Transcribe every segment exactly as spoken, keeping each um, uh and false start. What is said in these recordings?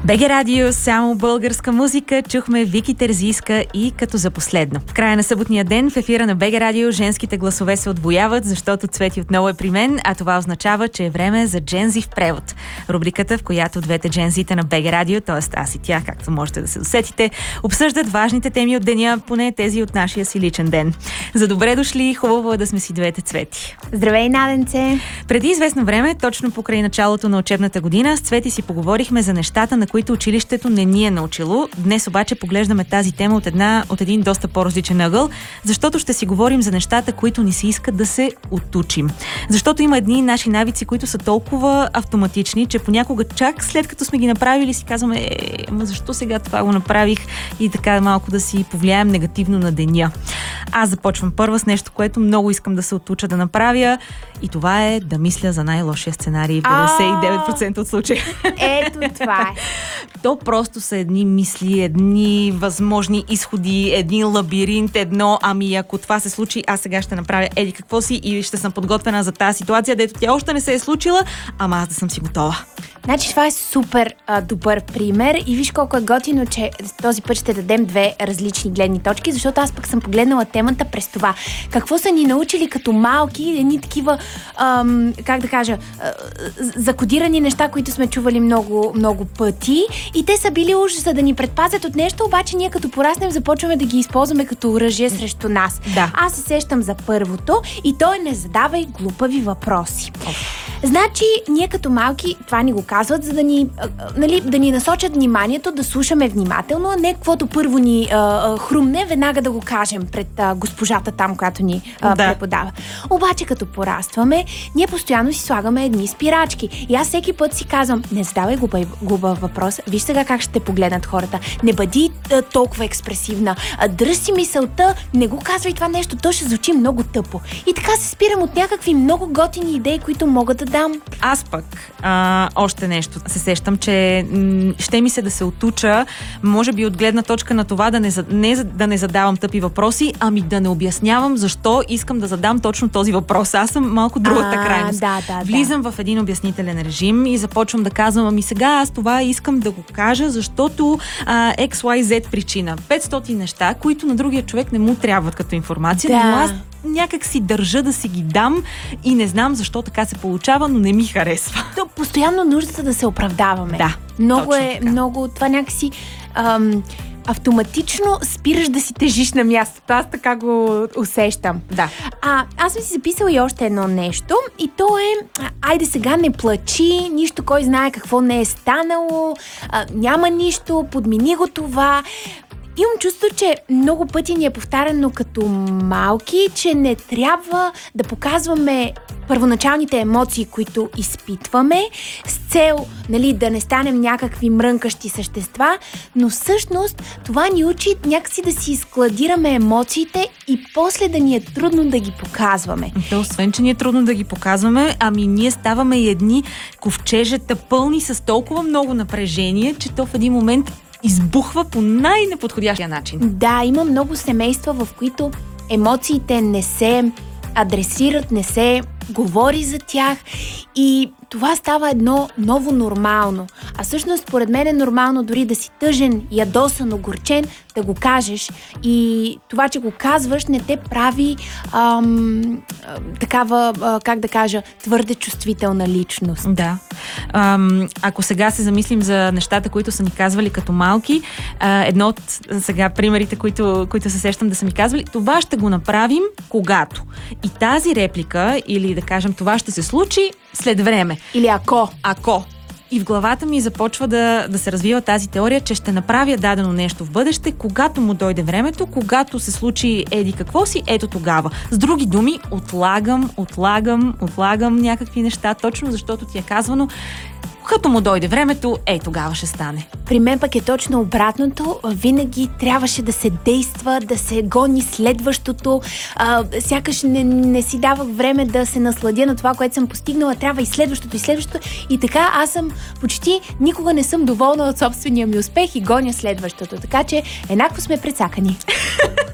БГ Радио, само българска музика, чухме Вики Терзийска и Като за последно. В края на съботния ден в ефира на БГ Радио женските гласове се отвояват, защото Цвети отново е при мен, а това означава, че е време за Джензи в превод. Рубриката, в която двете джензите на БГ Радио, т.е. аз и тя, както можете да се досетите, обсъждат важните теми от деня, поне тези от нашия си личен ден. За добре дошли, хубаво е да сме си двете Цвети. Здравей, Наденце! Преди известно време, точно покрай началото на учебната година, с Цвети си поговорихме за нещата, на които училището не ни е научило. Днес обаче поглеждаме тази тема от, една, от един доста по-различен ъгъл, защото ще си говорим за нещата, които ни се искат да се отучим. Защото има едни наши навици, които са толкова автоматични, че понякога чак след като сме ги направили си казваме, е, ама защо сега това го направих, и така малко да си повлияем негативно на деня. Аз започвам първа с нещо, което много искам да се отуча да направя, и това е да мисля за най-лошия сценарий в деветдесет и девет процента от случаи. Ето това е. То просто са едни мисли, едни възможни изходи, един лабиринт, едно, ами ако това се случи, аз сега ще направя еди какво си и ще съм подготвена за тази ситуация, дето тя още не се е случила, ама аз да съм си готова. Значи това е супер а, добър пример и виж колко е готино, че този път ще дадем две различни гледни точки, защото аз пък съм погледнала темата през това. Какво са ни научили като малки, едни такива, ам, как да кажа, а, закодирани неща, които сме чували много, много пъти, и те са били уж за да ни предпазят от нещо, обаче ние като пораснем започваме да ги използваме като оръжие срещу нас. Да. Аз се сещам за първото и то е: не задавай глупави въпроси. Значи, ние като малки, това ни го казват, за да ни, а, нали, да ни насочат вниманието, да слушаме внимателно, а не каквото първо ни а, а, хрумне, веднага да го кажем пред а, госпожата там, която ни а, да. преподава. Обаче, като порастваме, ние постоянно си слагаме едни спирачки. И аз всеки път си казвам, не задавай глупав въпрос, виж сега как ще те погледнат хората. Не бъди а, толкова експресивна. А, дръж си мисълта, не го казвай това нещо, то ще звучи много тъпо. И така се спирам от някакви много готини идеи, които могат да дам. Аз пък а, още нещо се сещам, че м- ще ми се да се отуча, може би от гледна точка на това да не, не, да не задавам тъпи въпроси, ами да не обяснявам защо искам да задам точно този въпрос. Аз съм малко другата а, крайност. Да, да, Влизам да. в един обяснителен режим и започвам да казвам, ами сега аз това искам да го кажа, защото а, X Y Z причина. петстотин неща, които на другия човек не му трябват като информация, Да. но аз някак си държа да си ги дам и не знам защо така се получава, но не ми харесва. То постоянно нуждата да се оправдаваме. Да, Много е, така. много, това някакси ам, автоматично спираш да си тежиш на мястото. Аз така го усещам. Да. А, аз съм си записала и още едно нещо, и то е: а, айде сега не плачи, нищо кой знае какво не е станало, а, няма нищо, подмини го това. Имам чувство, че много пъти ни е повтаряно като малки, че не трябва да показваме първоначалните емоции, които изпитваме, с цел, нали, да не станем някакви мрънкащи същества, но всъщност това ни учи някакси да си складираме емоциите и после да ни е трудно да ги показваме. То, освен, че ни е трудно да ги показваме, ами ние ставаме и едни ковчежета пълни с толкова много напрежение, че то в един момент избухва по най-неподходящия начин. Да, има много семейства, в които емоциите не се адресират, не се говори за тях и това става едно ново нормално. А всъщност, според мен е нормално дори да си тъжен, ядосан, огорчен, да го кажеш. И това, че го казваш, не те прави ам, такава, а, как да кажа, твърде чувствителна личност. Да. Ам, ако сега се замислим за нещата, които са ни казвали като малки, а, едно от сега примерите, които, които се сещам да са ми казвали, това ще го направим когато. И тази реплика, или да кажем това ще се случи след време. Или ако. Ако. И в главата ми започва да, да се развива тази теория, че ще направя дадено нещо в бъдеще, когато му дойде времето, когато се случи еди какво си, ето тогава. С други думи, отлагам, отлагам, отлагам някакви неща, точно защото ти е казвано, като му дойде времето, ей, тогава ще стане. При мен пък е точно обратното. Винаги трябваше да се действа, да се гони следващото. А, сякаш не, не си давах време да се насладя на това, което съм постигнала. Трябва и следващото, и следващото. И така аз съм почти никога не съм доволна от собствения ми успех и гоня следващото. Така че еднакво сме прецакани.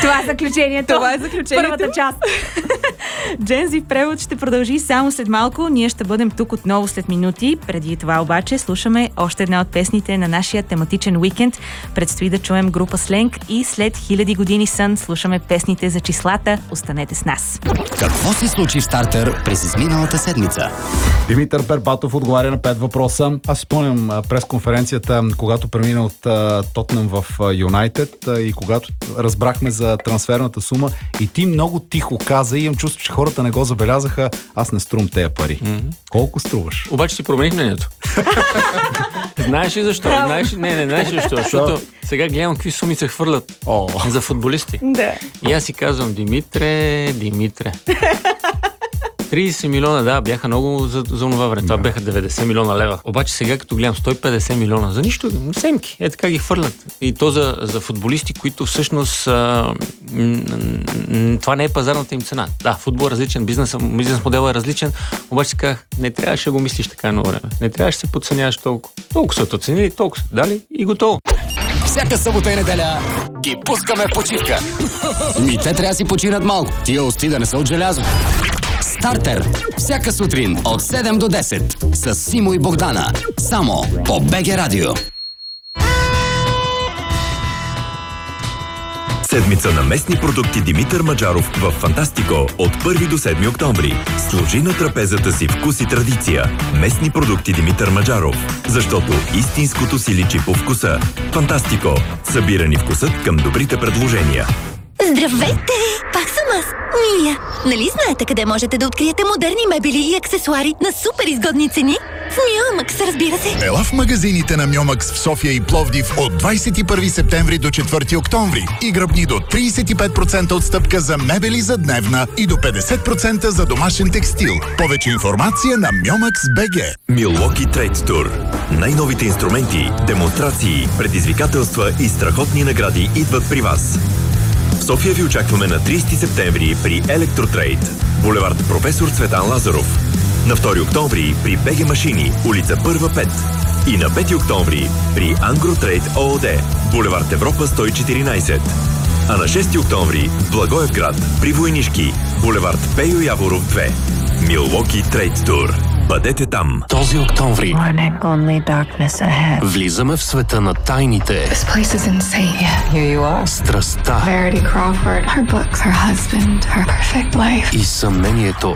Това е заключението. Това е заключението. Първата част. Джензи превод ще продължи само след малко. Ние ще бъдем тук отново след минути. Преди това обаче слушаме още една от песните на нашия тематичен уикенд. Предстои да чуем група Сленг и след хиляди години сън слушаме песните за числата. Останете с нас. Какво се случи в Стартер през изминалата седмица? Димитър Пербатов отговаря на пет въпроса. Аз си спомням пресконференцията, когато премина от Тотнъм в Юнайтед и когато разбрахме за трансферната сума и ти много тихо каза и имам чувство, че хората не го забелязаха. Аз не струм тези пари. Mm-hmm. Колко струваш? Обаче си промених мнението. Знаеш ли защо? Знаеш ли? Не, не, знаеш ли защо? Защото сега гледам какви суми се хвърлят oh. за футболисти. Да. И аз си казвам, Димитре, Димитре. трийсет милиона, да, бяха много за, за това време. Това бяха деветдесет милиона лева. Обаче сега, като гледам сто и петдесет милиона, за нищо, семки, е така ги хвърлят. И то за, за футболисти, които всъщност а, м- м- това не е пазарната им цена. Да, футбол е различен, бизнес, бизнес модел е различен, обаче си казах, не трябваше да го мислиш така едно време. Не трябваше да се подценяваш толкова. Толкова са оценили, толкова са дали и готово. Всяка събота и неделя ги пускаме в почивка. Ми те трябва да си починат малко. Тия усти да не са от желязо. Стартер. Всяка сутрин от седем до десет с Симо и Богдана. Само по БГ Радио. Седмица на местни продукти Димитър Маджаров в Фантастико от първи до седми октомври. Сложи на трапезата си вкус и традиция. Местни продукти Димитър Маджаров. Защото истинското си личи по вкуса. Фантастико. Събирани вкусът към добрите предложения. Здравейте! Пак съм аз, Милия. Нали знаете къде можете да откриете модерни мебели и аксесуари на супер изгодни цени? В Мюамакс, разбира се. Ела в магазините на Мюамакс в София и Пловдив от двадесет и първи септември до четвърти октомври и гръбни до тридесет и пет процента отстъпка за мебели за дневна и до петдесет процента за домашен текстил. Повече информация на Мюамакс БГ. Милуоки Трейд Тур. Най-новите инструменти, демонстрации, предизвикателства и страхотни награди идват при вас. В София ви очакваме на тридесети септември при Електротрейд, булевард Професор Цветан Лазаров. На втори октомври при БГ Машини, улица Първа пет. И на пети октомври при Ангротрейд ООД, булевард Европа сто и четиринадесет. А на шести октомври в Благоевград при Войнишки, булевард Пейо Яворов две. Милуоки Трейд Тур. Бъдете там. Този октомври влизаме в света на тайните, страстта и съмнението.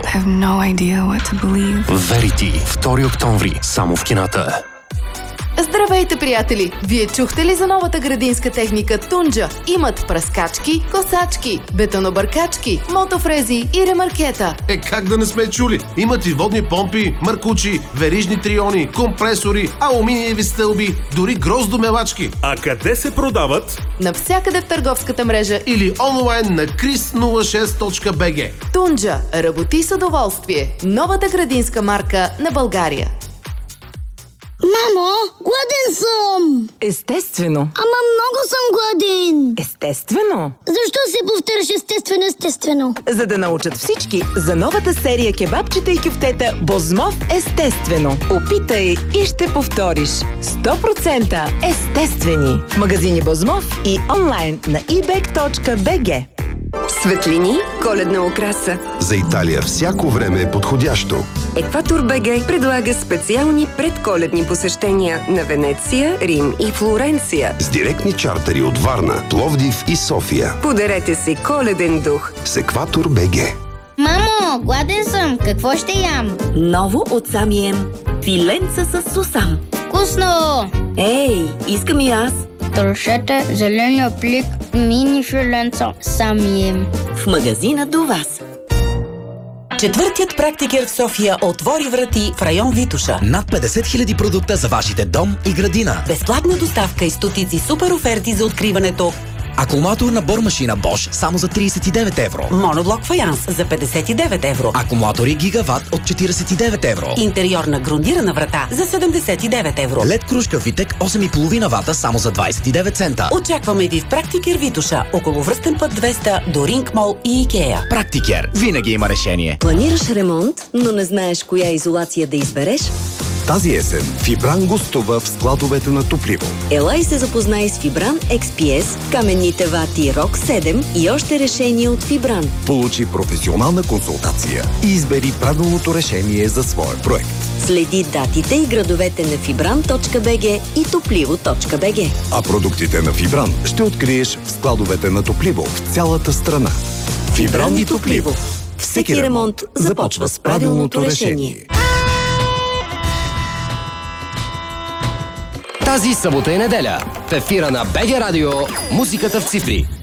Верити. Втори октомври. Само в кината. Здравейте, приятели! Вие чухте ли за новата градинска техника Тунджа? Имат пръскачки, косачки, бетонобъркачки, мотофрези и ремаркета. Е, как да не сме чули? Имат и водни помпи, маркучи, верижни триони, компресори, алуминиеви стълби, дори гроздомелачки. А къде се продават? Навсякъде в търговската мрежа или онлайн на крис нула шест точка би джи. Тунджа. Работи с удоволствие. Новата градинска марка на България. Мамо, гладен съм! Естествено. Ама много съм гладен! Естествено. Защо се повтаряш естествено, естествено? За да научат всички за новата серия кебабчета и кюфтета Бозмов естествено. Опитай и ще повториш. сто процента естествени. В магазини Бозмов и онлайн на и бек точка би джи. Светлини, коледна украса. За Италия всяко време е подходящо. Екватор БГ предлага специални предколедни посещения на Венеция, Рим и Флоренция. С директни чартери от Варна, Пловдив и София. Подарете си коледен дух. С Екватор БГ. Мамо, гладен съм. Какво ще ям? Ново от Самием. Филенца с сусам. Вкусно! Ей, искам и аз. Трошете зеления плик мини филенца Самием. В магазина до вас. Четвъртият практикер в София отвори врати в район Витоша. Над петдесет хиляди продукта за вашите дом и градина. Безплатна доставка и стотици супер оферти за откриването. Акумулаторна бормашина Bosch само за тридесет и девет евро. Моноблок фаянс за петдесет и девет евро. Акумулатори Гигават от четиридесет и девет евро. Интериорна грундирана врата за седемдесет и девет евро. Лед кружка Витек осем и половина вата само за двадесет и девет цента. Очакваме ви в Практикер Витоша, около връстен път двеста до Ринг Мол и Икеа. Практикер. Винаги има решение. Планираш ремонт, но не знаеш коя изолация да избереш? Тази есен Фибран гостува в складовете на Топливо. Елай се запознай с Фибран Екс Пи Ес, каменните вати Рок седем и още решения от Фибран. Получи професионална консултация и избери правилното решение за своя проект. Следи датите и градовете на фибран точка би джи и топливо точка би джи. А продуктите на Фибран ще откриеш в складовете на Топливо в цялата страна. Фибран и Топливо. Всеки ремонт започва с правилното решение. Тази събота и неделя в ефира на БГ Радио музиката в цифри.